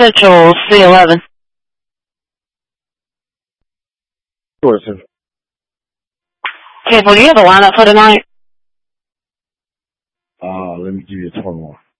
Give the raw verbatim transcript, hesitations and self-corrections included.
Central C eleven. Sure, Central. Okay, well, do you have a lineup for tonight? Uh, let me give you a total.